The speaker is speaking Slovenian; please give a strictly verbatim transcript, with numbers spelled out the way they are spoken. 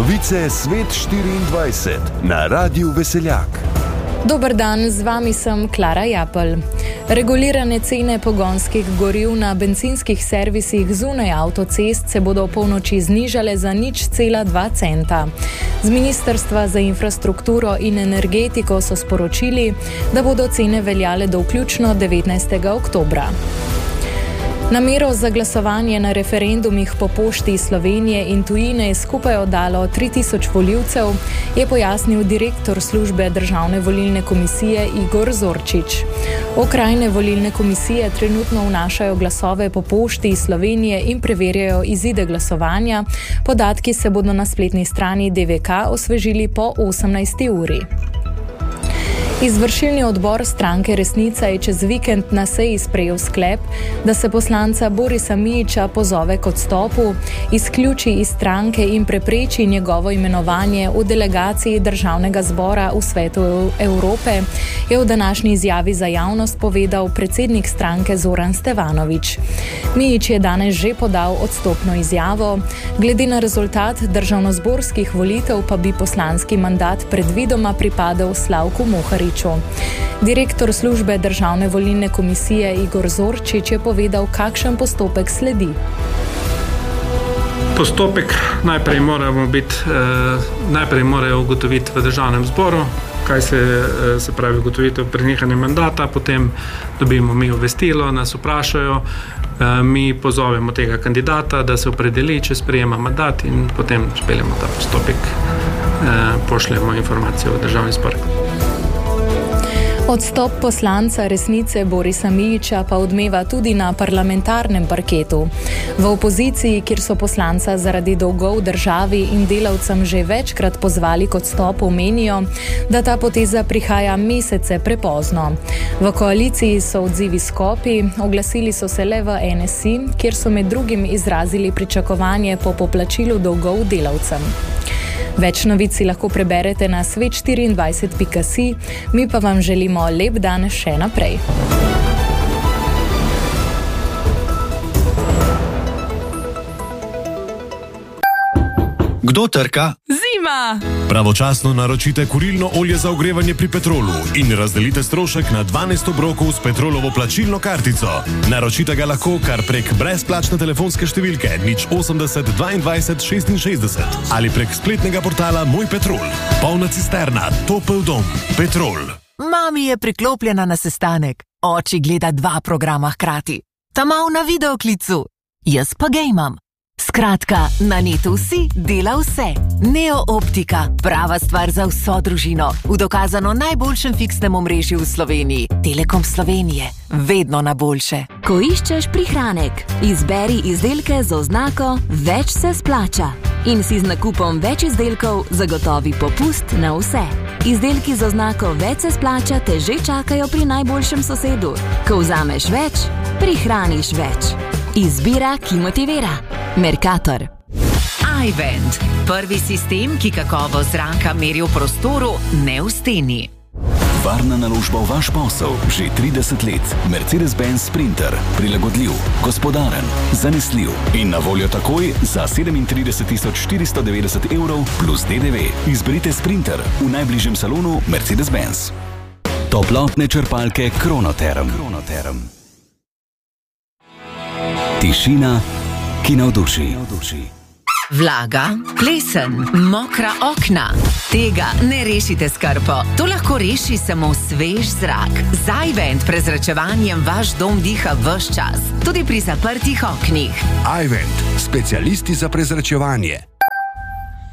Novice Svet štiriindvajset na Radiu Veseljak. Dober dan, z vami sem Klara Japelj. Regulirane cene pogonskih goriv na bencinskih servisih zunaj avtocest se bodo v polnoči znižale za nič cela dva centa. Z Ministrstva za infrastrukturo in energetiko so sporočili, da bodo cene veljale do vključno devetnajstega oktobra. Namero za glasovanje na referendumih po pošti Slovenije in tujine je skupaj oddalo tri tisoč volivcev, je pojasnil direktor službe Državne volilne komisije Igor Zorčič. Okrajne volilne komisije trenutno vnašajo glasove po pošti Slovenije in preverjajo izide glasovanja. Podatki se bodo na spletni strani D V K osvežili po osemnajsti uri. Izvršilni odbor stranke Resnica je čez vikend na seji sprejel sklep, da se poslanca Borisa Mijića pozove k odstopu, izključi iz stranke in prepreči njegovo imenovanje v delegaciji Državnega zbora v Svetu Evrope, je v današnji izjavi za javnost povedal predsednik stranke Zoran Stevanović. Mijić je danes že podal odstopno izjavo, glede na rezultat državnozborskih volitev pa bi poslanski mandat predvidoma pripadel Slavku Mohariču. Direktor službe Državne volilne komisije Igor Zorčič je povedal, kakšen postopek sledi. Postopek najprej moramo biti, eh, najprej morajo ugotoviti v Državnem zboru, kaj se, eh, se pravi ugotovitev prenehanja mandata, potem dobimo mi obvestilo, nas vprašajo, eh, mi pozovemo tega kandidata, da se opredeli, če sprejema mandat in potem speljemo ta postopek, eh, pošljemo informacijo v Državni zbor. Odstop poslanca Resnice Borisa Mijića pa odmeva tudi na parlamentarnem parketu. V opoziciji, kjer so poslanca zaradi dolgov državi in delavcem že večkrat pozvali k odstopu, menijo, da ta poteza prihaja mesece prepozno. V koaliciji so odzivi skopi, oglasili so se le v N S I, kjer so med drugim izrazili pričakovanje po poplačilu dolgov delavcem. Več novic si lahko preberete na svet štiriindvajset pika si, mi pa vam želimo lep dan še naprej. Kdo trka? Zima! Pravočasno naročite kurilno olje za ogrevanje pri Petrolu in razdelite strošek na dvanajst obrokov s Petrolovo plačilno kartico. Naročite ga lahko kar prek brezplačne telefonske številke nič osemdeset dvaindvajset šestinšestdeset ali prek spletnega portala Moj Petrol. Polna cisterna, topel dom. Petrol. Mami je priklopljena na sestanek. Oči gleda dva programa hkrati. Ta mal na videoklicu. Jaz pa gejmam. Skratka, na netu si dela vse. Neo Optika, prava stvar za vso družino. V dokazano najboljšem fiksnem omrežju v Sloveniji. Telekom Slovenije, vedno na boljše. Ko iščeš prihranek, izberi izdelke z oznako Več se splača. In si z nakupom več izdelkov zagotovi popust na vse. Izdelki z oznako Več se splača te že čakajo pri najboljšem sosedu. Ko vzameš več, prihraniš več. Izbira, ki motivira. Mercator. iVent. Prvi sistem, ki kakovost zraka meri v prostoru, ne v steni. Varna naložba v vaš posel že trideset let. Mercedes-Benz Sprinter. Prilagodljiv, gospodaren, zanesljiv in na voljo takoj za sedemintrideset tisoč štiristo devetdeset evrov plus D D V. Izberite Sprinter v najbližjem salonu Mercedes-Benz. Toplotne črpalke Kronoterm. Kronoterm. Tišina, ki navduši. Vlaga, plesen, mokra okna. Tega ne rešite s krpo. To lahko reši samo svež zrak. Z iVent prezračevanjem vaš dom diha ves čas. Tudi pri zaprtih oknih. iVent, specialisti za prezračevanje.